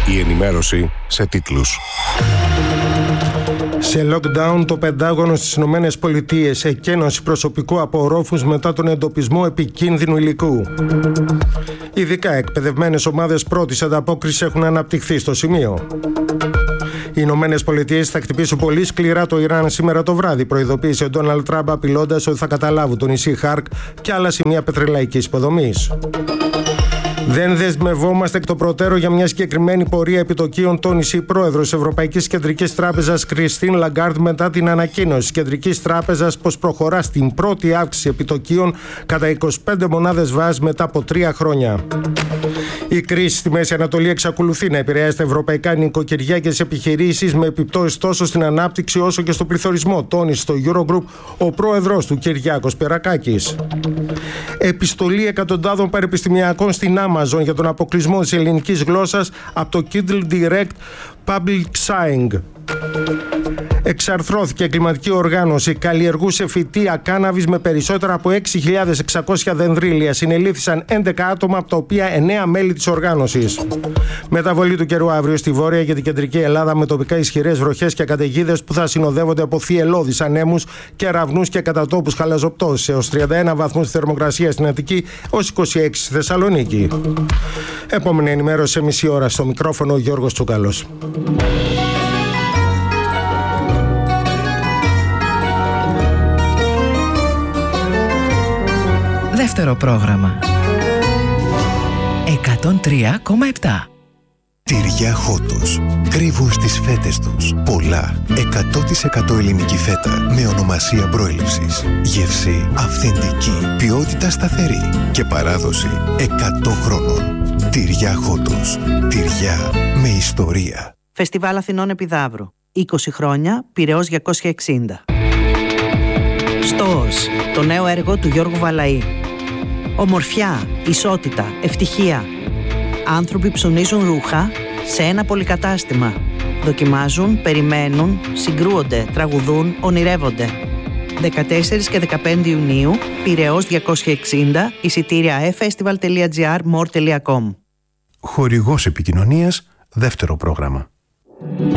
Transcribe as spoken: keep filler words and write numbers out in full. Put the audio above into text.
Η ενημέρωση σε τίτλους. Σε lockdown το Πεντάγωνο στις Ηνωμένες Πολιτείες, εκένωση προσωπικού από ορόφους μετά τον εντοπισμό επικίνδυνου υλικού. Ειδικά εκπαιδευμένες ομάδες πρώτης ανταπόκρισης έχουν αναπτυχθεί στο σημείο. Οι Ηνωμένες Πολιτείες θα χτυπήσουν πολύ σκληρά το Ιράν σήμερα το βράδυ, προειδοποίησε ο Ντόναλντ Τραμπ, απειλώντας ότι θα καταλάβουν το νησί Χάρκ και άλλα σημεία πετρελαϊκής υποδομής. Δεν δεσμευόμαστε εκ των προτέρων για μια συγκεκριμένη πορεία επιτοκίων, τόνισε η πρόεδρος της Ευρωπαϊκής Κεντρικής Τράπεζας Κριστίν Λαγκάρντ μετά την ανακοίνωση της Κεντρικής Τράπεζας πως προχωρά στην πρώτη αύξηση επιτοκίων κατά είκοσι πέντε μονάδες βάσης μετά από τρία χρόνια. Η κρίση στη Μέση Ανατολή εξακολουθεί να επηρεάζει τα ευρωπαϊκά νοικοκυριά και τις επιχειρήσεις, με επιπτώσεις τόσο στην ανάπτυξη όσο και στο πληθωρισμό, τόνισε στο Eurogroup ο πρόεδρος του Κυριάκος Περακάκης. Επιστολή εκατοντάδων πανεπιστημιακών στην Amazon για τον αποκλεισμό της ελληνικής γλώσσας από το Kindle Direct Public Science. Εξαρθρώθηκε η κλιματική οργάνωση, καλλιεργούσε φυτεία κάναβης με περισσότερα από έξι χιλιάδες εξακόσια δενδρύλια. Συνελήφθησαν έντεκα άτομα, από τα οποία εννέα μέλη της οργάνωσης. Μεταβολή του καιρού αύριο στη Βόρεια και την Κεντρική Ελλάδα, με τοπικά ισχυρές βροχές και καταιγίδες που θα συνοδεύονται από θυελλώδεις ανέμους, κεραυνούς και κατά τόπους χαλαζοπτώσεις. Έως τριάντα ένα βαθμούς θερμοκρασία στην Αττική, ως είκοσι έξι στη Θεσσαλονίκη. Επόμενη ενημέρωση σε μισή ώρα. Στο μικρόφωνο ο Γιώργος Τσουκαλός. Δεύτερο πρόγραμμα. εκατόν τρία κόμμα επτά. Τυριά Χότος. Κρύβουν στις φέτες τους πολλά εκατό τοις εκατό ελληνική φέτα με ονομασία προέλευσης. Γεύση αυθεντική, ποιότητα σταθερή και παράδοση εκατό χρόνων. Τυριά Χότος. Τυριά με ιστορία. Φεστιβάλ Αθηνών Επιδαύρου. είκοσι χρόνια, Πειραιώς διακόσια εξήντα. Στόος, το νέο έργο του Γιώργου Βαλαή. Ομορφιά, ισότητα, ευτυχία. Άνθρωποι ψωνίζουν ρούχα σε ένα πολυκατάστημα. Δοκιμάζουν, περιμένουν, συγκρούονται, τραγουδούν, ονειρεύονται. δεκατέσσερις και δεκαπέντε Ιουνίου, Πειραιώς διακόσια εξήντα, εισιτήρια e festival τελεία gr, more τελεία com. Χορηγός επικοινωνίας, δεύτερο πρόγραμμα.